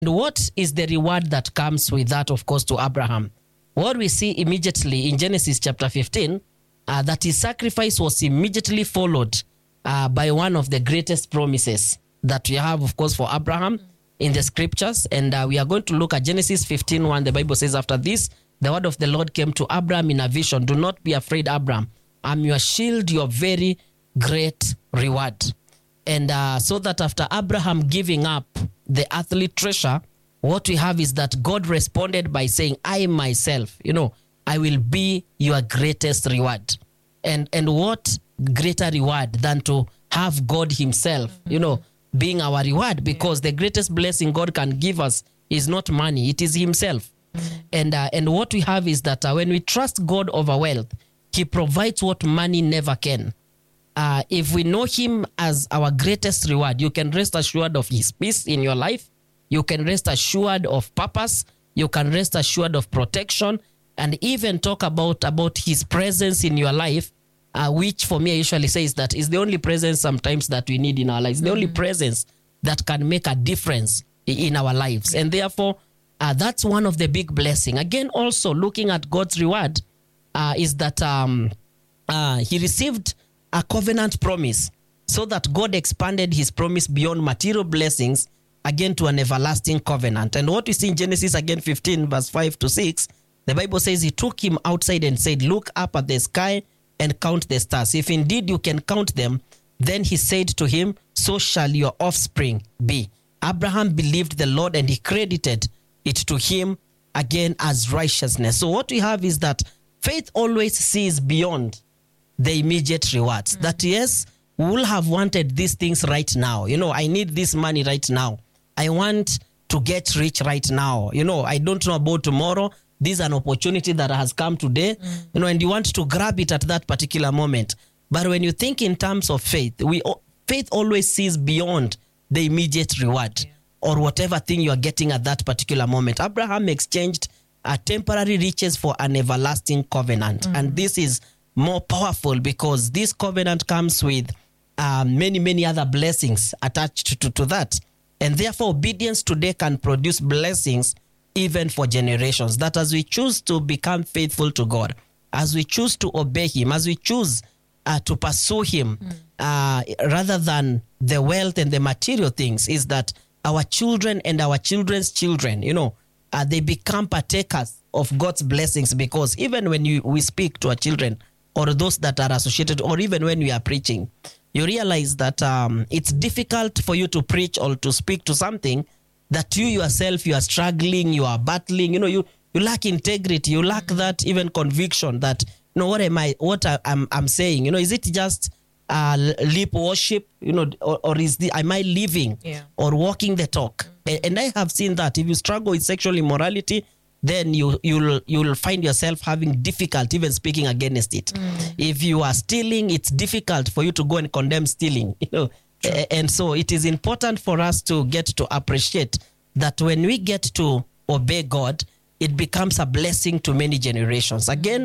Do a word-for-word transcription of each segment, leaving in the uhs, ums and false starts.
what is the reward that comes with that, of course, to Abraham? What we see immediately in Genesis chapter fifteen, uh, that his sacrifice was immediately followed uh, by one of the greatest promises that we have, of course, for Abraham in the scriptures. And uh, we are going to look at Genesis fifteen one. The Bible says, after this, the word of the Lord came to Abraham in a vision. Do not be afraid, Abraham. I'm your shield, your very great reward. And uh, so that after Abraham giving up the earthly treasure, what we have is that God responded by saying, I myself, you know, I will be your greatest reward. And and what greater reward than to have God himself, you know, being our reward, because the greatest blessing God can give us is not money, it is himself. And uh, and what we have is that uh, when we trust God over wealth, he provides what money never can. Uh, if we know him as our greatest reward, you can rest assured of his peace in your life. You can rest assured of purpose. You can rest assured of protection, and even talk about, about his presence in your life, uh, which for me I usually say is that is the only presence sometimes that we need in our lives, mm-hmm. the only presence that can make a difference in our lives. And therefore, uh, that's one of the big blessings. Again, also looking at God's reward uh, is that um, uh, he received a covenant promise, so that God expanded his promise beyond material blessings, again to an everlasting covenant. And what we see in Genesis again fifteen verse five to six, the Bible says he took him outside and said, look up at the sky and count the stars. If indeed you can count them, then he said to him, so shall your offspring be. Abraham believed the Lord, and he credited it to him again as righteousness. So what we have is that faith always sees beyond the immediate rewards. Mm-hmm. That yes, we will have wanted these things right now. You know, I need this money right now. I want to get rich right now. You know, I don't know about tomorrow. This is an opportunity that has come today. Mm-hmm. You know, and you want to grab it at that particular moment. But when you think in terms of faith, we faith always sees beyond the immediate reward, yeah. or whatever thing you are getting at that particular moment. Abraham exchanged a temporary riches for an everlasting covenant. Mm-hmm. And this is more powerful because this covenant comes with uh, many, many other blessings attached to, to that. And therefore, obedience today can produce blessings even for generations. That as we choose to become faithful to God, as we choose to obey him, as we choose uh, to pursue him, mm. uh, rather than the wealth and the material things, is that our children and our children's children, you know, uh, they become partakers of God's blessings. Because even when you, we speak to our children, or those that are associated, or even when we are preaching, you realize that um, it's difficult for you to preach or to speak to something that you yourself, you are struggling, you are battling, you know, you, you lack integrity, you lack that even conviction that, you know, what am I, what I, I'm, I'm saying, you know, is it just uh, lip worship, you know, or, or is the, am I living yeah. or walking the talk? Mm-hmm. And I have seen that if you struggle with sexual immorality, then you, you'll you'll find yourself having difficulty even speaking against it. Mm. If you are stealing, it's difficult for you to go and condemn stealing. You know, True. And so it is important for us to get to appreciate that when we get to obey God, it becomes a blessing to many generations. Again,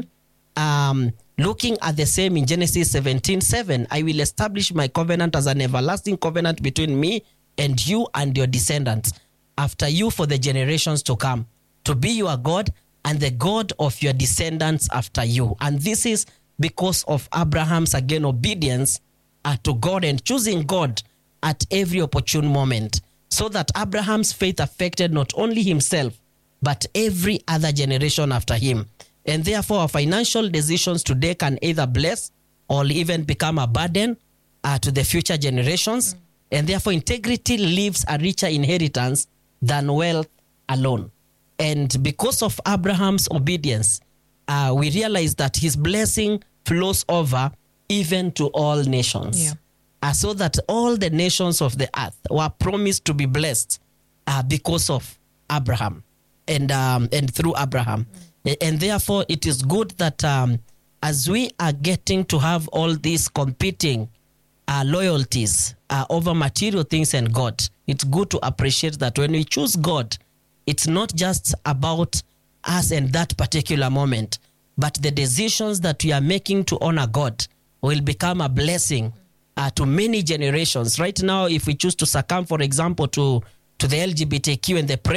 um, looking at the same in Genesis seventeen seven, I will establish my covenant as an everlasting covenant between me and you and your descendants after you for the generations to come, to be your God and the God of your descendants after you. And this is because of Abraham's, again, obedience uh, to God and choosing God at every opportune moment, so that Abraham's faith affected not only himself, but every other generation after him. And therefore, our financial decisions today can either bless or even become a burden uh, to the future generations. Mm. And therefore, integrity leaves a richer inheritance than wealth alone. And because of Abraham's obedience, uh, we realize that his blessing flows over even to all nations. Yeah. Uh, so that all the nations of the earth were promised to be blessed uh, because of Abraham and um, and through Abraham. Mm. And therefore, it is good that um, as we are getting to have all these competing uh, loyalties uh, over material things and God, it's good to appreciate that when we choose God, it's not just about us and that particular moment, but the decisions that we are making to honor God will become a blessing uh, to many generations. Right now, if we choose to succumb, for example, to to the L G B T Q and the